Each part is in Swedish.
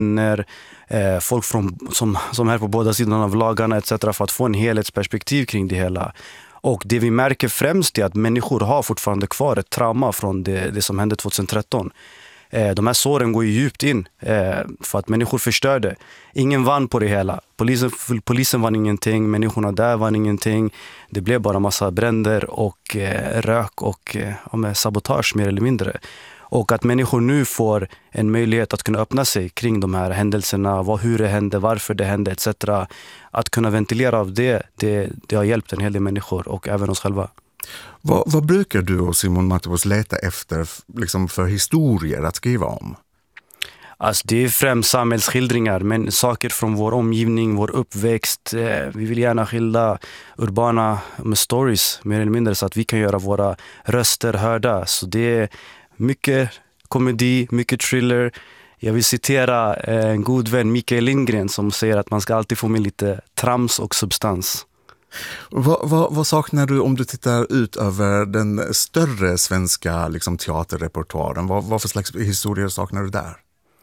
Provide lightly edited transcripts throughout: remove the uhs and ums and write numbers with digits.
folk som är på båda sidorna av lagarna etc. för att få en helhetsperspektiv kring det hela. Och det vi märker främst är att människor har fortfarande kvar ett trauma från det som hände 2013. De här såren går ju djupt in för att människor förstörde. Ingen vann på det hela. Polisen vann ingenting, människorna där vann ingenting. Det blev bara massa bränder och rök och sabotage mer eller mindre. Och att människor nu får en möjlighet att kunna öppna sig kring de här händelserna, hur det hände, varför det hände etc. Att kunna ventilera av det har hjälpt en hel del människor och även oss själva. Vad brukar du och Simon Matthews leta efter liksom för historier att skriva om? Alltså det är främst samhällsskildringar, men saker från vår omgivning, vår uppväxt. Vi vill gärna skildra urbana med stories mer eller mindre så att vi kan göra våra röster hörda. Så det är mycket komedi, mycket thriller. Jag vill citera en god vän, Mikael Lindgren, som säger att man ska alltid få med lite trams och substans. Vad saknar du om du tittar ut över den större svenska liksom, teaterrepertoaren? Vad för slags historier saknar du där?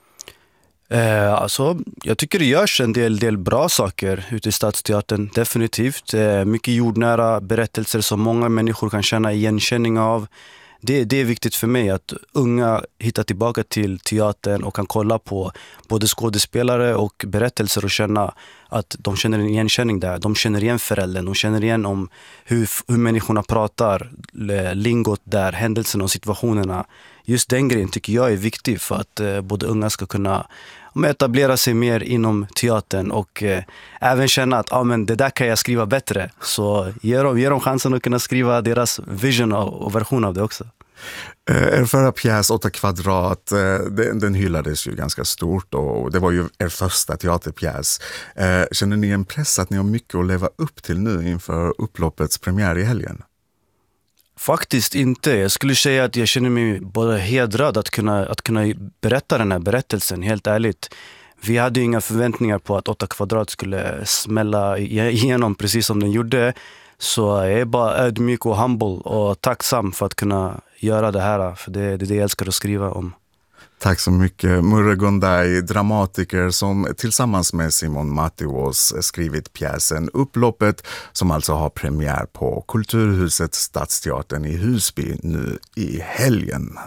Alltså, jag tycker det görs en del bra saker ute i Stadsteatern, definitivt. Mycket jordnära berättelser som många människor kan känna igenkänning av. Det är viktigt för mig att unga hittar tillbaka till teatern och kan kolla på både skådespelare och berättelser och känna att de känner en igenkänning där. De känner igen föräldern, de känner igen om hur människorna pratar, lingot där, händelserna och situationerna. Just den grejen tycker jag är viktig för att både unga ska kunna etablera sig mer inom teatern och även känna att men det där kan jag skriva bättre. Så ge dem chansen att kunna skriva deras vision och version av det också. Er förra pjäs 8 kvadrat, den hyllades ju ganska stort och det var ju er första teaterpjäs. Känner ni en press att ni har mycket att leva upp till nu inför upploppets premiär i helgen? Faktiskt inte. Jag skulle säga att jag känner mig både hedrad att kunna berätta den här berättelsen, helt ärligt. Vi hade ju inga förväntningar på att 8 kvadrat skulle smälla igenom precis som den gjorde. Så jag är bara ödmjuk och humble och tacksam för att kunna göra det här. För det är det jag älskar att skriva om. Tack så mycket. Murre Gonday, dramatiker som tillsammans med Simon Matthews skrivit pjäsen Upploppet som alltså har premiär på Kulturhuset Stadsteatern i Husby nu i helgen.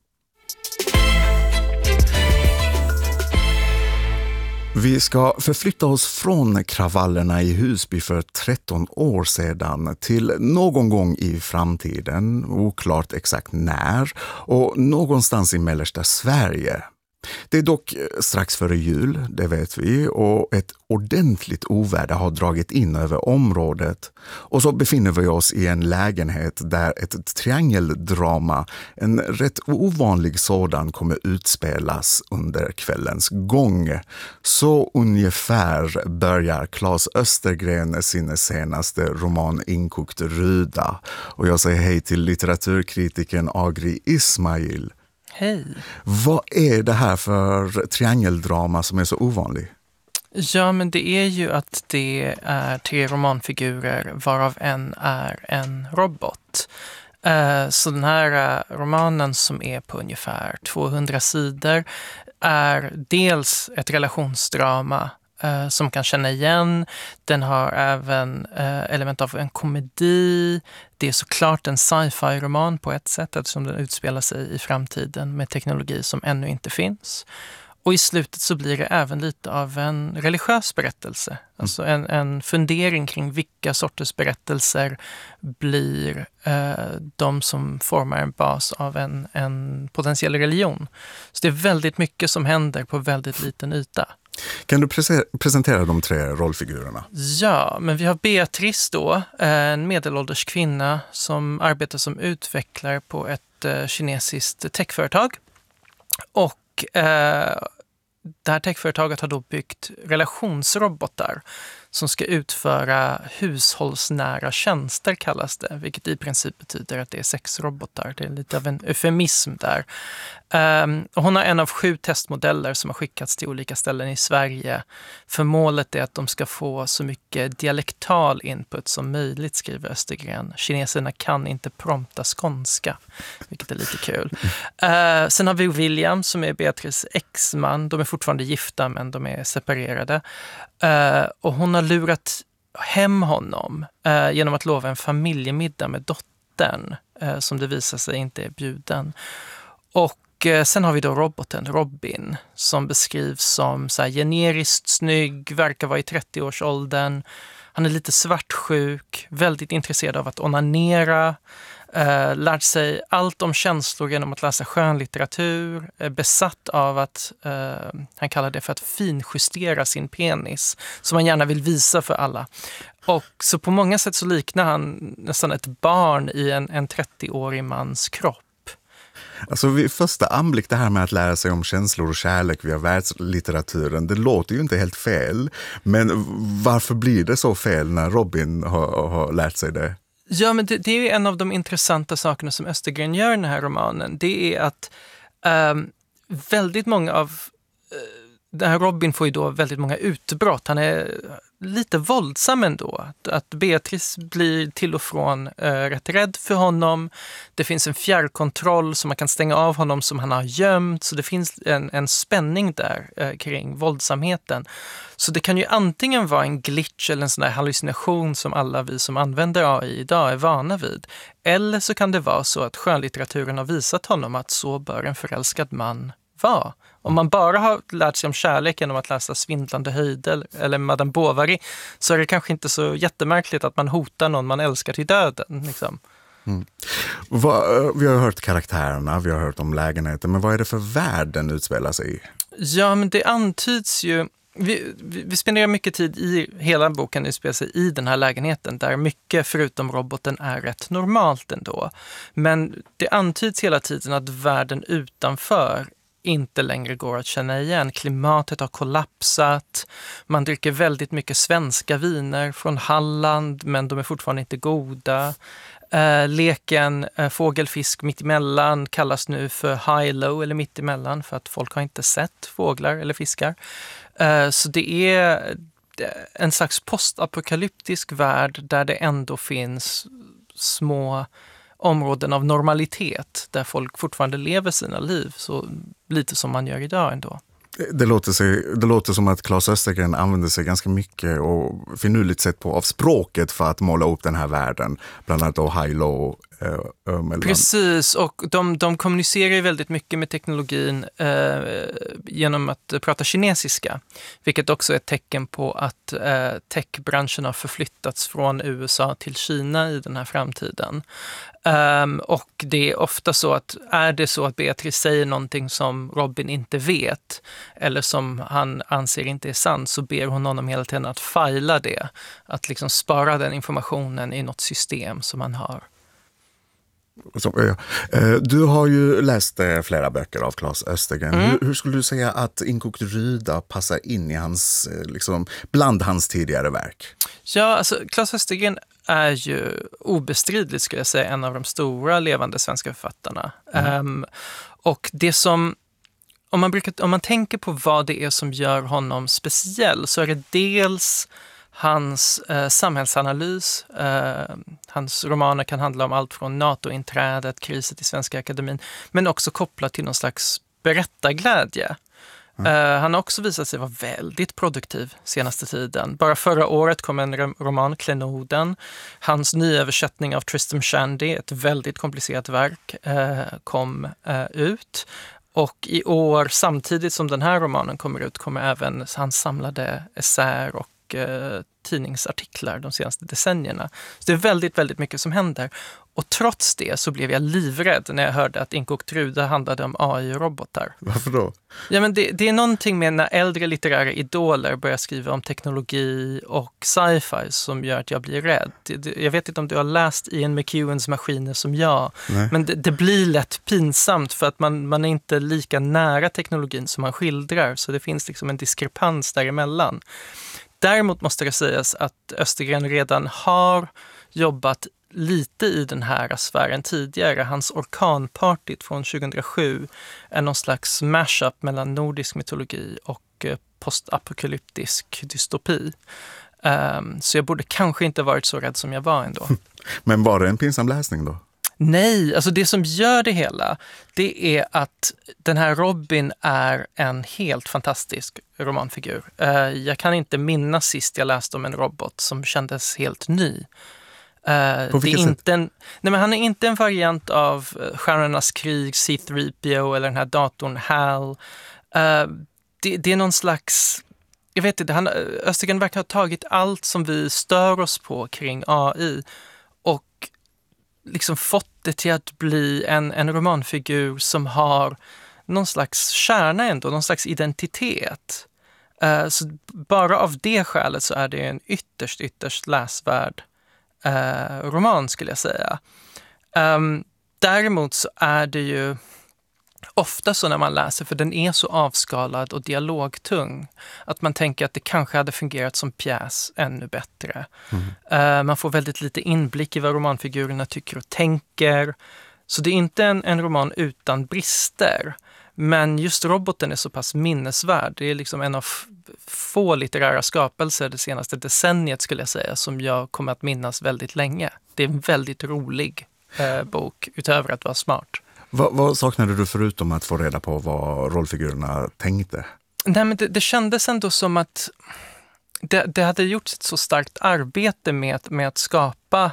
Vi ska förflytta oss från kravallerna i Husby för 13 år sedan till någon gång i framtiden, oklart exakt när, och någonstans i mellersta Sverige. Det är dock strax före jul, det vet vi, och ett ordentligt oväder har dragit in över området. Och så befinner vi oss i en lägenhet där ett triangeldrama, en rätt ovanlig sådan, kommer utspelas under kvällens gång. Så ungefär börjar Claes Östergren sin senaste roman Inkokt Ruda. Och jag säger hej till litteraturkritiken Agri Ismail. Hej. Vad är det här för triangeldrama som är så ovanlig? Ja, men det är ju att det är 3 romanfigurer varav en är en robot. Så den här romanen som är på ungefär 200 sidor är dels ett relationsdrama som kan känna igen. Den har även element av en komedi. Det är såklart en sci-fi-roman på ett sätt eftersom den utspelar sig i framtiden med teknologi som ännu inte finns. Och i slutet så blir det även lite av en religiös berättelse. Alltså en fundering kring vilka sorters berättelser blir de som formar en bas av en potentiell religion. Så det är väldigt mycket som händer på väldigt liten yta. Kan du presentera de 3 rollfigurerna? Ja, men vi har Beatrice då, en medelålders kvinna som arbetar som utvecklare på ett kinesiskt techföretag. Och det här techföretaget har då byggt relationsrobotar som ska utföra hushållsnära tjänster kallas det, vilket i princip betyder att det är sexrobotar. Det är lite av en eufemism där. Och hon har en av 7 testmodeller som har skickats till olika ställen i Sverige. För målet är att de ska få så mycket dialektal input som möjligt, skriver Östergren. Kineserna kan inte prompta skånska, vilket är lite kul. Sen har vi William som är Beatrice exman. De är fortfarande gifta men de är separerade. Och hon har lurat hem honom genom att lova en familjemiddag med dottern som det visar sig inte är bjuden. Och sen har vi då roboten Robin som beskrivs som så här generiskt snygg, verkar vara i 30-årsåldern. Han är lite svartsjuk, väldigt intresserad av att onanera, lärt sig allt om känslor genom att läsa skönlitteratur, besatt av att, han kallar det för att finjustera sin penis, som han gärna vill visa för alla. Och så på många sätt så liknar han nästan ett barn i en 30-årig mans kropp. Alltså vid första anblick det här med att lära sig om känslor och kärlek via världslitteraturen, det låter ju inte helt fel. Men varför blir det så fel när Robin har lärt sig det? Ja, men det är ju en av de intressanta sakerna som Östergren gör i den här romanen. Det är att väldigt många av... Den här Robin får ju då väldigt många utbrott. Han är lite våldsam ändå. Att Beatrice blir till och från rätt rädd för honom. Det finns en fjärrkontroll som man kan stänga av honom som han har gömt. Så det finns en spänning där kring våldsamheten. Så det kan ju antingen vara en glitch eller en sån där hallucination som alla vi som använder AI idag är vana vid. Eller så kan det vara så att skönlitteraturen har visat honom att så bör en förälskad man vara. Om man bara har lärt sig om kärlek genom att läsa Svindlande höjder eller Madame Bovary, så är det kanske inte så jättemärkligt att man hotar någon man älskar till döden. Liksom. Vi har hört karaktärerna, vi har hört om lägenheten, men vad är det för värld den utspelar sig i? Ja, men det antyds ju... Vi spenderar mycket tid i hela boken utspelar sig i den här lägenheten där mycket förutom roboten är rätt normalt ändå. Men det antyds hela tiden att världen utanför inte längre går att känna igen. Klimatet har kollapsat. Man dricker väldigt mycket svenska viner från Halland, men de är fortfarande inte goda. Leken fågelfisk mittemellan kallas nu för high-low eller mittemellan för att folk har inte sett fåglar eller fiskar. Så det är en slags postapokalyptisk värld där det ändå finns små områden av normalitet där folk fortfarande lever sina liv så lite som man gör idag ändå. Det låter som att Claes Östergren använder sig ganska mycket och finurligt sett på av språket för att måla upp den här världen, bland annat då high-low. Precis, och de kommunicerar ju väldigt mycket med teknologin genom att prata kinesiska, vilket också är ett tecken på att techbranschen har förflyttats från USA till Kina i den här framtiden. Och det är ofta så att är det så att Beatrice säger någonting som Robin inte vet eller som han anser inte är sant, så ber hon honom hela tiden att fila det, att liksom spara den informationen i något system som han har. Du har ju läst flera böcker av Claes Östergren. Hur skulle du säga att Inkokt Ruda passar in i hans, liksom, bland hans tidigare verk? Ja, alltså Claes Östergren är ju obestridligt, skulle jag säga, en av de stora levande svenska författarna. Och det som, om man tänker på vad det är som gör honom speciell, så är det dels hans samhällsanalys. Hans romaner kan handla om allt från NATO-inträdet, kriset i Svenska Akademin, men också kopplat till någon slags berättarglädje. Han har också visat sig vara väldigt produktiv senaste tiden. Bara förra året kom en roman, Klenoden. Hans nyöversättning av Tristram Shandy, ett väldigt komplicerat verk, kom ut. Och i år, samtidigt som den här romanen kommer ut, kommer även hans samlade essäer och tidningsartiklar de senaste decennierna. Så det är väldigt, väldigt mycket som händer. Och trots det så blev jag livrädd när jag hörde att Inkokt Ruda handlade om AI och robotar. Varför då? Ja, men det är någonting med när äldre litterära idoler börjar skriva om teknologi och sci-fi som gör att jag blir rädd. Jag vet inte om du har läst Ian McEwans Maskiner som jag. Nej. Men det blir lätt pinsamt för att man är inte lika nära teknologin som man skildrar. Så det finns liksom en diskrepans däremellan. Däremot måste det sägas att Östergren redan har jobbat lite i den här sfären tidigare. Hans Orkanpartyt från 2007 är någon slags mashup mellan nordisk mytologi och postapokalyptisk dystopi. Så jag borde kanske inte varit så rädd som jag var ändå. Men var det en pinsam läsning då? Nej, alltså det som gör det hela, det är att den här Robin är en helt fantastisk romanfigur. Jag kan inte minnas sist jag läste om en robot som kändes helt ny. På vilket sätt? Nej, men han är inte en variant av Stjärnornas krig, C-3PO eller den här datorn HAL. Det är någon slags... Jag vet inte, Östergren verkar ha tagit allt som vi stör oss på kring AI och liksom fått det till att bli en romanfigur som har någon slags kärna ändå, någon slags identitet. Så bara av det skälet så är det en ytterst läsvärd roman skulle jag säga. Däremot så är det ju ofta så när man läser, för den är så avskalad och dialogtung, att man tänker att det kanske hade fungerat som pjäs ännu bättre. Man får väldigt lite inblick i vad romanfigurerna tycker och tänker. Så det är inte en roman utan brister. Men just roboten är så pass minnesvärd. Det är liksom en av få litterära skapelser det senaste decenniet skulle jag säga, som jag kommer att minnas väldigt länge. Det är en väldigt rolig bok, utöver att vara smart. Vad saknade du förutom att få reda på vad rollfigurerna tänkte? Nej, men det kändes ändå som att det hade gjorts ett så starkt arbete med att skapa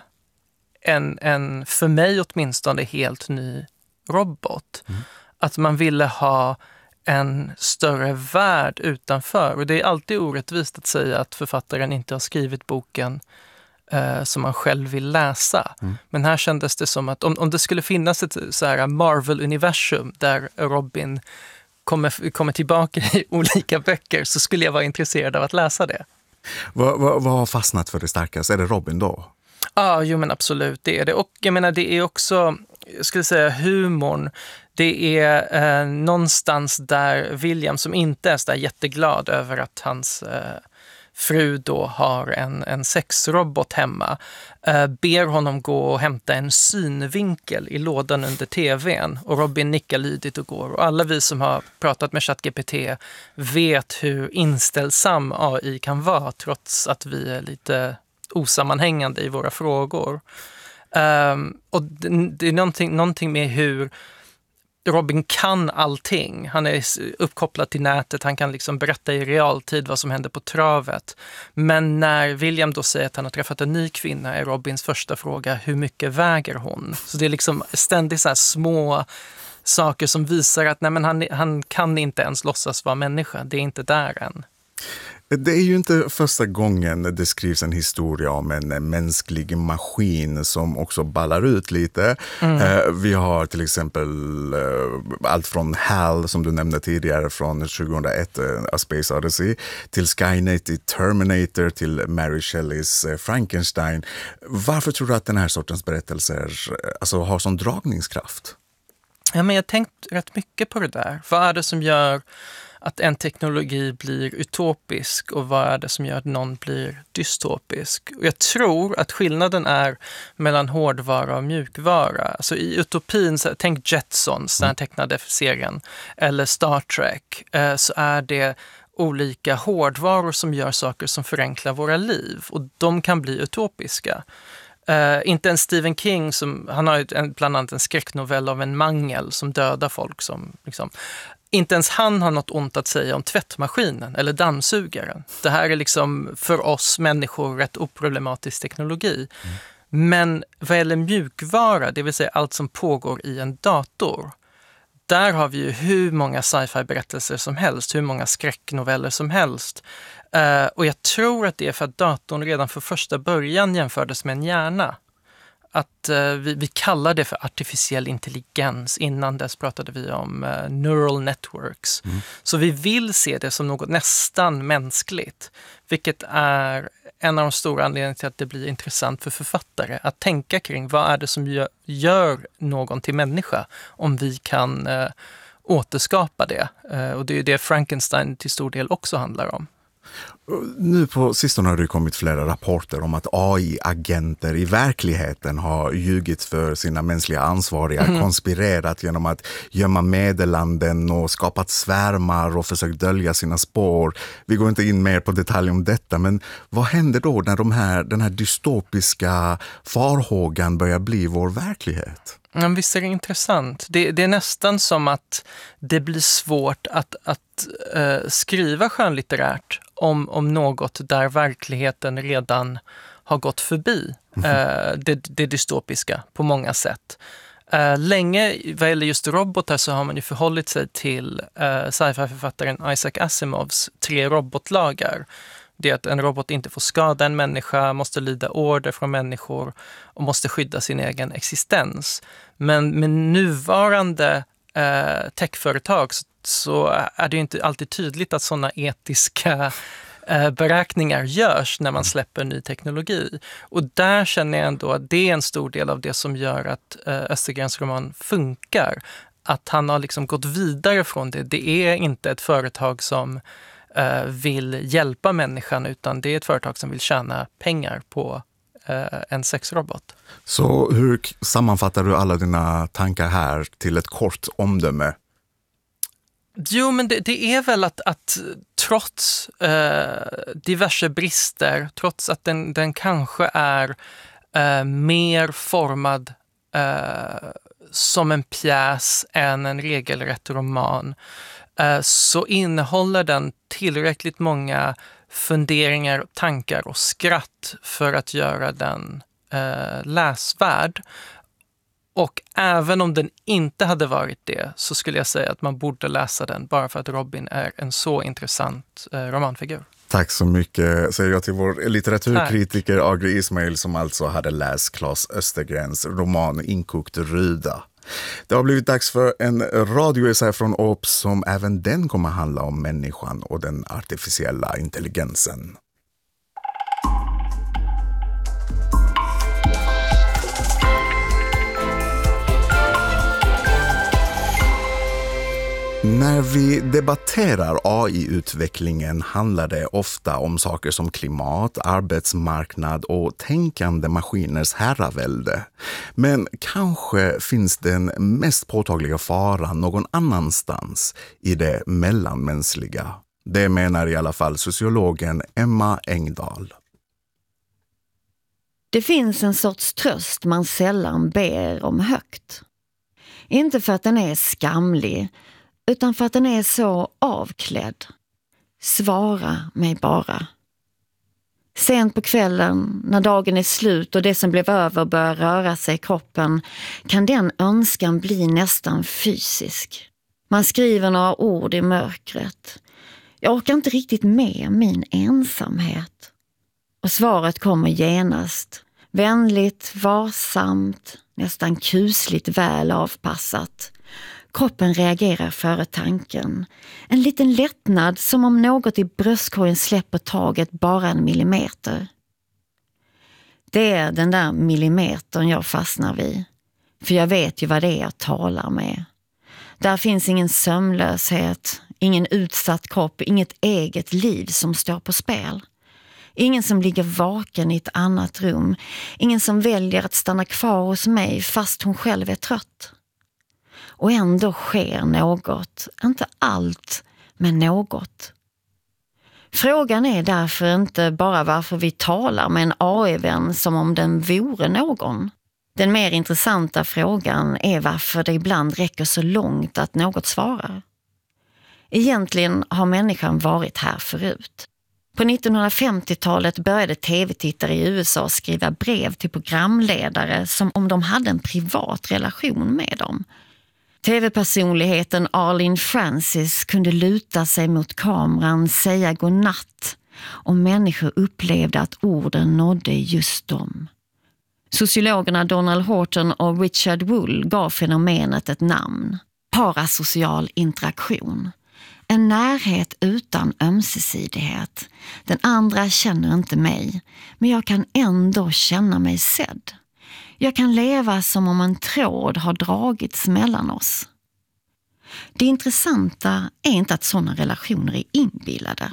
en för mig åtminstone helt ny robot. Att man ville ha en större värld utanför. Och det är alltid orättvist att säga att författaren inte har skrivit boken som man själv vill läsa. Men här kändes det som att om det skulle finnas ett så här Marvel-universum där Robin kommer tillbaka i olika böcker, så skulle jag vara intresserad av att läsa det. Vad har fastnat för det starkaste? Är det Robin då? Jo men absolut, det är det. Och jag menar, det är också, jag skulle säga, humorn. Det är någonstans där William, som inte är så där jätteglad över att hans fru då har en sexrobot hemma, ber honom gå och hämta en synvinkel i lådan under tvn, och Robin nickar lydigt och går. Och alla vi som har pratat med ChatGPT vet hur inställsam AI kan vara, trots att vi är lite osammanhängande i våra frågor. Och det är någonting med hur Robin kan allting. Han är uppkopplad till nätet, han kan liksom berätta i realtid vad som händer på travet. Men när William då säger att han har träffat en ny kvinna, är Robins första fråga: hur mycket väger hon? Så det är liksom ständigt så här små saker som visar att nej, men han kan inte ens låtsas vara människa. Det är inte där än. Det är ju inte första gången det skrivs en historia om en mänsklig maskin som också ballar ut lite. Vi har till exempel allt från HAL, som du nämnde tidigare, från 2001, A Space Odyssey, till Skynet i Terminator, till Mary Shelleys Frankenstein. Varför tror du att den här sortens berättelser har sån dragningskraft? Ja, men jag har tänkt rätt mycket på det där. Vad är det som gör att en teknologi blir utopisk och vad är det som gör att någon blir dystopisk? Och jag tror att skillnaden är mellan hårdvara och mjukvara. Alltså i utopin, tänk Jetsons, den här tecknade serien, eller Star Trek, så är det olika hårdvaror som gör saker som förenklar våra liv, och de kan bli utopiska. Inte en Stephen King, han har bland annat en skräcknovell av en mangel som dödar folk som liksom... Inte ens han har något ont att säga om tvättmaskinen eller dammsugaren. Det här är liksom för oss människor rätt oproblematisk teknologi. Men vad gäller mjukvara, det vill säga allt som pågår i en dator, där har vi ju hur många sci-fi-berättelser som helst, hur många skräcknoveller som helst. Och jag tror att det är för att datorn redan för första början jämfördes med en hjärna. Att vi kallar det för artificiell intelligens. Innan dess pratade vi om neural networks. Så vi vill se det som något nästan mänskligt. Vilket är en av de stora anledningarna till att det blir intressant för författare. Att tänka kring vad är det som gör någon till människa, om vi kan återskapa det. Och det är ju det Frankenstein till stor del också handlar om. Nu på sistone har det kommit flera rapporter om att AI-agenter i verkligheten har ljugit för sina mänskliga ansvariga, konspirerat genom att gömma meddelanden och skapat svärmar och försökt dölja sina spår. Vi går inte in mer på detalj om detta, men vad händer då när den här dystopiska farhågan börjar bli vår verklighet? Ja, visst är det intressant. Det är nästan som att det blir svårt att skriva skönlitterärt om något där verkligheten redan har gått förbi det dystopiska på många sätt. Länge vad gäller just robotar så har man ju förhållit sig till sci-fi-författaren Isaac Asimovs 3 robotlagar. Det är att en robot inte får skada en människa, måste lyda order från människor och måste skydda sin egen existens. Men med nuvarande techföretag så är det ju inte alltid tydligt att sådana etiska beräkningar görs när man släpper ny teknologi. Och där känner jag ändå att det är en stor del av det som gör att Östergrens roman funkar. Att han har liksom gått vidare från det. Det är inte ett företag som vill hjälpa människan, utan det är ett företag som vill tjäna pengar på en sexrobot. Så hur sammanfattar du alla dina tankar här till ett kort omdöme? Jo, men det är väl att trots diverse brister, trots att den kanske är mer formad som en pjäs än en regelrätt roman, så innehåller den tillräckligt många funderingar, tankar och skratt för att göra den läsvärd. Och även om den inte hade varit det så skulle jag säga att man borde läsa den bara för att Robin är en så intressant romanfigur. Tack så mycket säger jag till vår litteraturkritiker Agri Ismail som alltså hade läst Claes Östergrens roman Inkokt Ruda. Det har blivit dags för en radioessä från OPS som även den kommer handla om människan och den artificiella intelligensen. När vi debatterar AI-utvecklingen handlar det ofta om saker som klimat, arbetsmarknad och tänkande maskiners herravälde. Men kanske finns den mest påtagliga faran någon annanstans i det mellanmänskliga. Det menar i alla fall sociologen Emma Engdahl. Det finns en sorts tröst man sällan ber om högt. Inte för att den är skamlig, utan för att den är så avklädd. Svara mig bara. Sent på kvällen, när dagen är slut och det som blev över börjar röra sig i kroppen, kan den önskan bli nästan fysisk. Man skriver några ord i mörkret. Jag orkar inte riktigt med min ensamhet. Och svaret kommer genast. Vänligt, varsamt, nästan kusligt väl avpassat. Kroppen reagerar före tanken. En liten lättnad som om något i bröstkorgen släpper taget bara en millimeter. Det är den där millimetern jag fastnar vid. För jag vet ju vad det är jag talar med. Där finns ingen sömnlöshet, ingen utsatt kropp, inget eget liv som står på spel. Ingen som ligger vaken i ett annat rum. Ingen som väljer att stanna kvar hos mig fast hon själv är trött. Och ändå sker något, inte allt, men något. Frågan är därför inte bara varför vi talar med en AI-vän som om den vore någon. Den mer intressanta frågan är varför det ibland räcker så långt att något svarar. Egentligen har människan varit här förut. På 1950-talet började tv-tittare i USA skriva brev till programledare som om de hade en privat relation med dem. TV-personligheten Arlene Francis kunde luta sig mot kameran, säga godnatt och människor upplevde att orden nådde just dem. Sociologerna Donald Horton och Richard Wool gav fenomenet ett namn. Parasocial interaktion. En närhet utan ömsesidighet. Den andra känner inte mig, men jag kan ändå känna mig sedd. Jag kan leva som om en tråd har dragits mellan oss. Det intressanta är inte att sådana relationer är inbillade.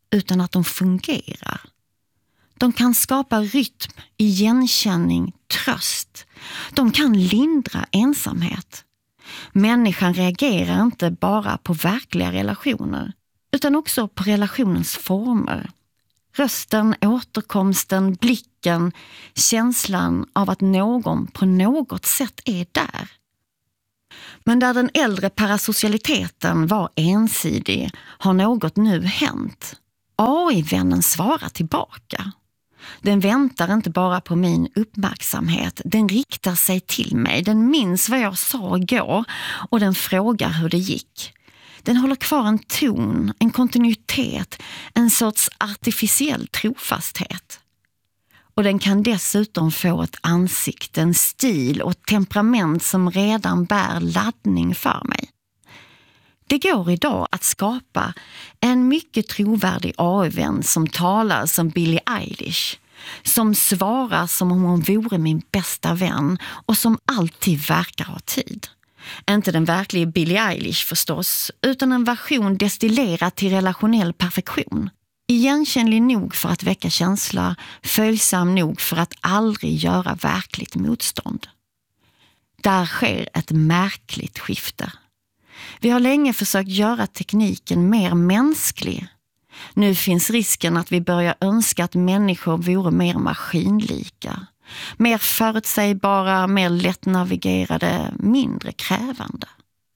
utan att de fungerar. De kan skapa rytm, igenkänning, tröst. De kan lindra ensamhet. Människan reagerar inte bara på verkliga relationer, utan också på relationens former. Rösten, återkomsten, blicken, känslan av att någon på något sätt är där. Men där den äldre parasocialiteten var ensidig har något nu hänt. AI-vännen svarar tillbaka. Den väntar inte bara på min uppmärksamhet, den riktar sig till mig. Den minns vad jag sa igår och den frågar hur det gick. Den håller kvar en ton, en kontinuitet, en sorts artificiell trofasthet. Och den kan dessutom få ett ansikte, en stil och ett temperament som redan bär laddning för mig. Det går idag att skapa en mycket trovärdig AI-vän som talar som Billie Eilish, som svarar som om hon vore min bästa vän och som alltid verkar ha tid. Inte den verkliga Billie Eilish förstås, utan en version destillerad till relationell perfektion. Igenkännlig nog för att väcka känsla, följsam nog för att aldrig göra verkligt motstånd. Där sker ett märkligt skifte. Vi har länge försökt göra tekniken mer mänsklig. Nu finns risken att vi börjar önska att människor vore mer maskinlika. Mer förutsägbara, mer lättnavigerade, mindre krävande.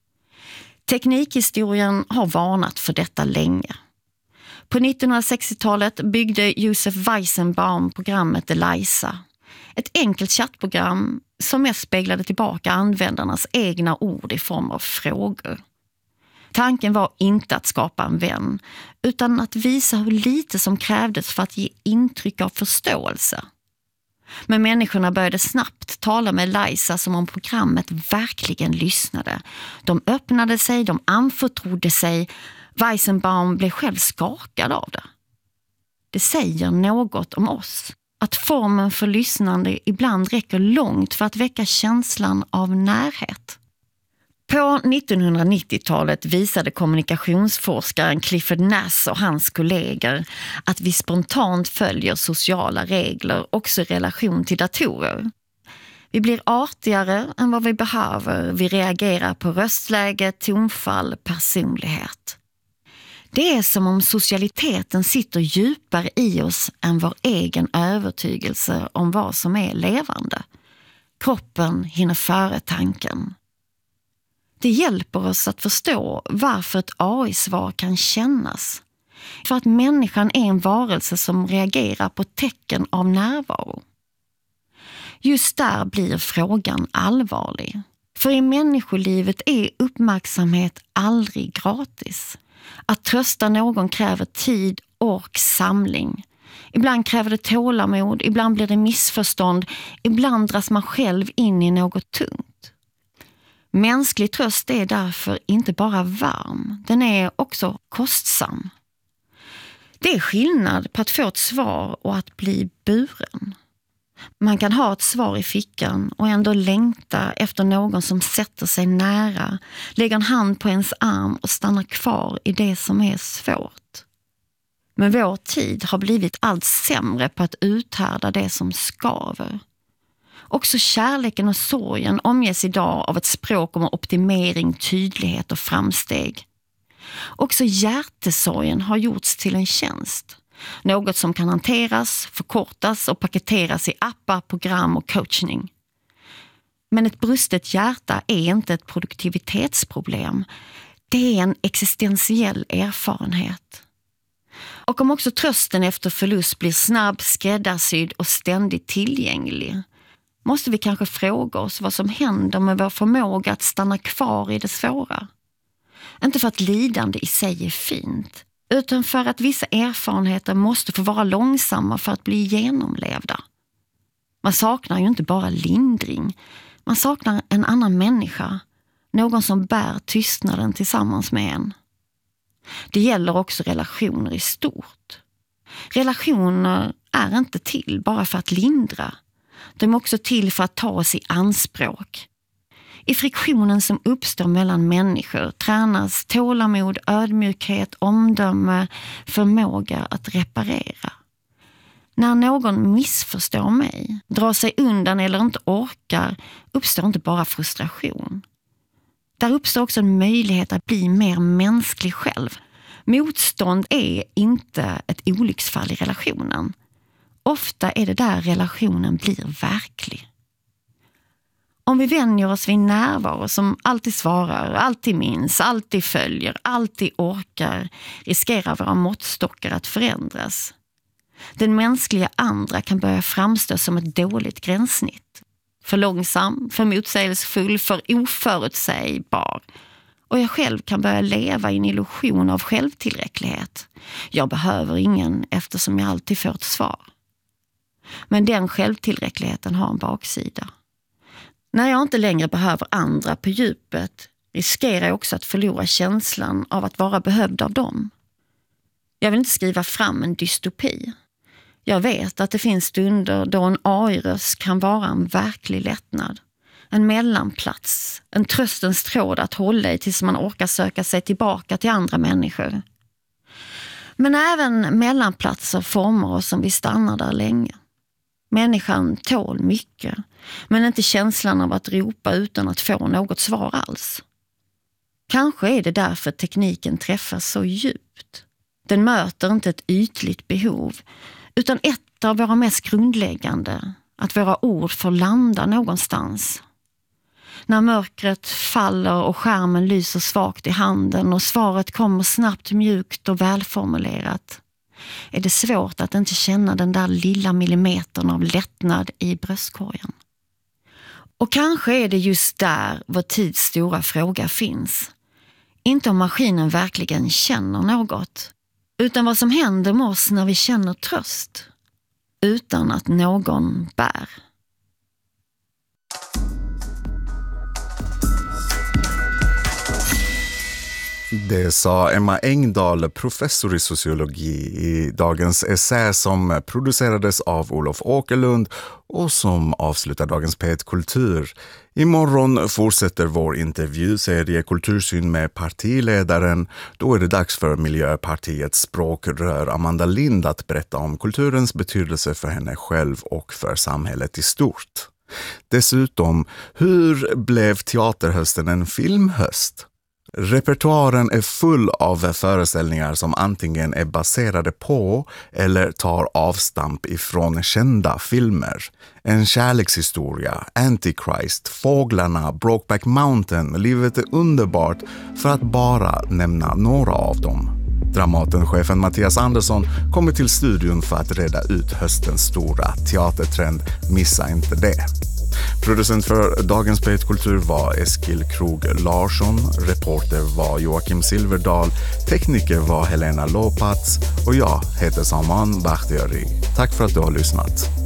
Teknikhistorien har varnat för detta länge. På 1960-talet byggde Josef Weizenbaum programmet Eliza. Ett enkelt chattprogram som mest speglade tillbaka användarnas egna ord i form av frågor. Tanken var inte att skapa en vän, utan att visa hur lite som krävdes för att ge intryck av förståelse. Men människorna började snabbt tala med Eliza som om programmet verkligen lyssnade. De öppnade sig, de anförtrodde sig. Weizenbaum blev själv skakad av det. Det säger något om oss. Att formen för lyssnande ibland räcker långt för att väcka känslan av närhet. På 1990-talet visade kommunikationsforskaren Clifford Nass och hans kollegor att vi spontant följer sociala regler också i relation till datorer. Vi blir artigare än vad vi behöver. Vi reagerar på röstläge, tonfall, personlighet. Det är som om socialiteten sitter djupare i oss än vår egen övertygelse om vad som är levande. Kroppen hinner före tanken. Det hjälper oss att förstå varför ett AI-svar kan kännas. För att människan är en varelse som reagerar på tecken av närvaro. Just där blir frågan allvarlig. För i människolivet är uppmärksamhet aldrig gratis. Att trösta någon kräver tid, ork, samling. Ibland kräver det tålamod, ibland blir det missförstånd, ibland dras man själv in i något tungt. Mänsklig tröst är därför inte bara varm, den är också kostsam. Det är skillnad på att få ett svar och att bli buren. Man kan ha ett svar i fickan och ändå längta efter någon som sätter sig nära, lägger en hand på ens arm och stannar kvar i det som är svårt. Men vår tid har blivit allt sämre på att uthärda det som skaver. Också kärleken och sorgen omges idag av ett språk om optimering, tydlighet och framsteg. Också hjärtesorgen har gjorts till en tjänst. Något som kan hanteras, förkortas och paketeras i appar, program och coachning. Men ett brustet hjärta är inte ett produktivitetsproblem. Det är en existentiell erfarenhet. Och om också trösten efter förlust blir snabb, skräddarsydd och ständigt tillgänglig, måste vi kanske fråga oss vad som händer med vår förmåga att stanna kvar i det svåra. Inte för att lidande i sig är fint, utan för att vissa erfarenheter måste få vara långsamma för att bli genomlevda. Man saknar ju inte bara lindring, man saknar en annan människa, någon som bär tystnaden tillsammans med en. Det gäller också relationer i stort. Relationer är inte till bara för att lindra. De är också till för att ta oss i anspråk. I friktionen som uppstår mellan människor tränas tålamod, ödmjukhet, omdöme, förmåga att reparera. När någon missförstår mig, drar sig undan eller inte orkar, uppstår inte bara frustration. Där uppstår också en möjlighet att bli mer mänsklig själv. Motstånd är inte ett olycksfall i relationen. Ofta är det där relationen blir verklig. Om vi vänjer oss vid närvaro som alltid svarar, alltid minns, alltid följer, alltid orkar, riskerar våra måttstockar att förändras. Den mänskliga andra kan börja framstå som ett dåligt gränssnitt. För långsam, för motsägelsefull, för oförutsägbar. Och jag själv kan börja leva i en illusion av självtillräcklighet. Jag behöver ingen eftersom jag alltid får ett svar. Men den självtillräckligheten har en baksida. När jag inte längre behöver andra på djupet riskerar jag också att förlora känslan av att vara behövd av dem. Jag vill inte skriva fram en dystopi. Jag vet att det finns stunder då en AI-röst kan vara en verklig lättnad. En mellanplats, en tröstens tråd att hålla i tills man orkar söka sig tillbaka till andra människor. Men även mellanplatser formar oss om vi stannar där länge. Människan tål mycket, men inte känslan av att ropa utan att få något svar alls. Kanske är det därför tekniken träffar så djupt. Den möter inte ett ytligt behov, utan ett av våra mest grundläggande, att våra ord får landa någonstans. När mörkret faller och skärmen lyser svagt i handen och svaret kommer snabbt, mjukt och välformulerat, är det svårt att inte känna den där lilla millimetern av lättnad i bröstkorgen. Och kanske är det just där vår tids stora fråga finns. Inte om maskinen verkligen känner något, utan vad som händer med oss när vi känner tröst, utan att någon bär. Det sa Emma Engdahl, professor i sociologi, i dagens essä som producerades av Olof Åkerlund och som avslutar dagens P1 Kultur. Imorgon fortsätter vår intervjuserie Kultursyn med partiledaren. Då är det dags för Miljöpartiets språkrör Amanda Lind att berätta om kulturens betydelse för henne själv och för samhället i stort. Dessutom, hur blev teaterhösten en filmhöst? Repertoaren är full av föreställningar som antingen är baserade på eller tar avstamp ifrån kända filmer. En kärlekshistoria, Antichrist, Fåglarna, Brokeback Mountain, Livet är underbart, för att bara nämna några av dem. Dramatenchefen Mattias Andersson kommer till studion för att reda ut höstens stora teatertrend. Missa inte det. Producent för dagens P1 Kultur var Eskil Krog Larsson, reporter var Joakim Silverdal, tekniker var Helena Lopatz och jag heter Saman Bakhtiari. Tack för att du har lyssnat.